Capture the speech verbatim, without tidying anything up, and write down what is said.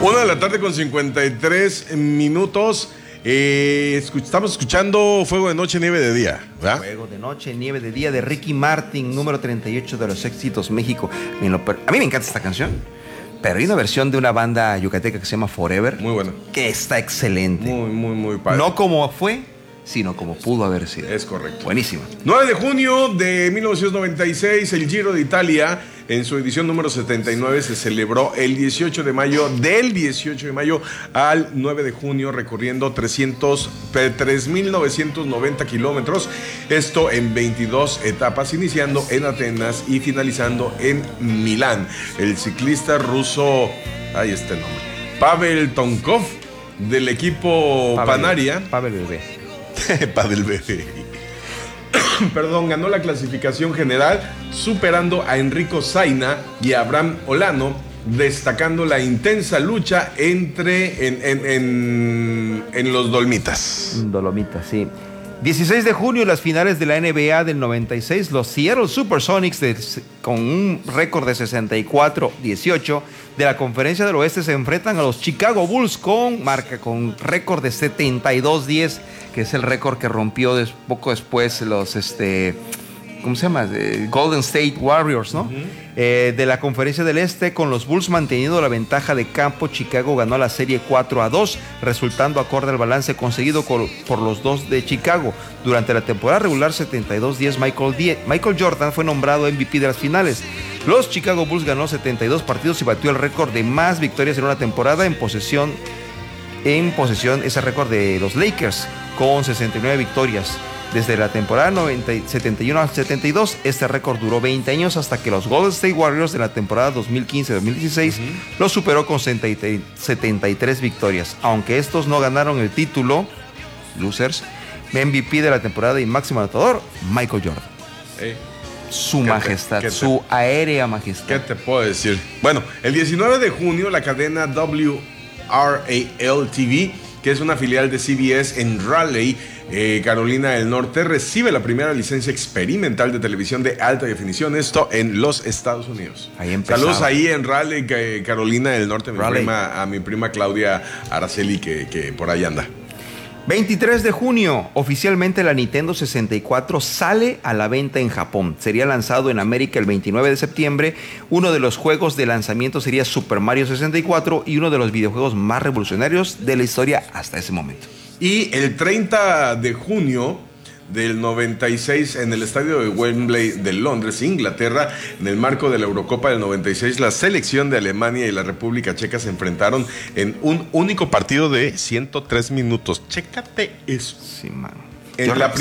Una de la tarde con cincuenta y tres minutos. Eh, escuch- estamos escuchando Fuego de Noche, Nieve de Día, ¿verdad? Fuego de Noche, Nieve de Día de Ricky Martin, número treinta y ocho de los éxitos México. En lo per- A mí me encanta esta canción, pero hay una versión de una banda yucateca que se llama Forever. Muy buena. Que está excelente. Muy, muy, muy padre. No como fue, sino como pudo haber sido. Es correcto. Buenísima. nueve de junio de mil novecientos noventa y seis, el Giro de Italia, en su edición número setenta y nueve, se celebró el dieciocho de mayo, del dieciocho de mayo al nueve de junio, recorriendo trescientos, tres mil novecientos noventa kilómetros. Esto en veintidós etapas, iniciando en Atenas y finalizando en Milán. El ciclista ruso, ahí está el nombre, Pavel Tonkov, del equipo Pavel, Panaria. Pavel Bebé. Pavel Bebé. Perdón, ganó la clasificación general, superando a Enrico Zaina y a Abraham Olano, destacando la intensa lucha entre en, en, en, en los Dolomitas. Dolomitas, sí. dieciséis de junio, las finales de la N B A del noventa y seis, los Seattle Supersonics de, con un récord de sesenta y cuatro dieciocho de la Conferencia del Oeste se enfrentan a los Chicago Bulls con marca con récord de setenta y dos diez, que es el récord que rompió des, poco después los este ¿cómo se llama? Eh, Golden State Warriors, ¿no? Uh-huh. Eh, de la Conferencia del Este, con los Bulls manteniendo la ventaja de campo, Chicago ganó la serie cuatro a dos, resultando acorde al balance conseguido por, por los dos de Chicago. Durante la temporada regular setenta y dos diez, Michael, Die- Michael Jordan fue nombrado M V P de las finales. Los Chicago Bulls ganó setenta y dos partidos y batió el récord de más victorias en una temporada en posesión, en posesión ese récord de los Lakers, con sesenta y nueve victorias. Desde la temporada noventa, setenta y uno al setenta y dos, este récord duró veinte años hasta que los Golden State Warriors de la temporada dos mil quince dos mil dieciséis uh-huh. lo superó con setenta y tres victorias. Aunque estos no ganaron el título, losers, M V P de la temporada y máximo anotador, Michael Jordan. Hey. Su majestad, te, su te, aérea majestad. ¿Qué te puedo decir? Bueno, el diecinueve de junio, la cadena W R A L T V, que es una filial de C B S en Raleigh, Eh, Carolina del Norte, recibe la primera licencia experimental de televisión de alta definición, esto en los Estados Unidos. Ahí empezaba. Saludos ahí en Raleigh, eh, Carolina del Norte, mi prima, a mi prima Claudia Araceli, que, que por ahí anda. veintitrés de junio, oficialmente la Nintendo sesenta y cuatro sale a la venta en Japón. Sería lanzado en América el veintinueve de septiembre. Uno de los juegos de lanzamiento sería Super Mario sesenta y cuatro y uno de los videojuegos más revolucionarios de la historia hasta ese momento. Y el treinta de junio del noventa y seis, en el estadio de Wembley de Londres, Inglaterra, en el marco de la Eurocopa del noventa y seis, la selección de Alemania y la República Checa se enfrentaron en un único partido de ciento tres minutos. Chécate eso. Sí, mano. En la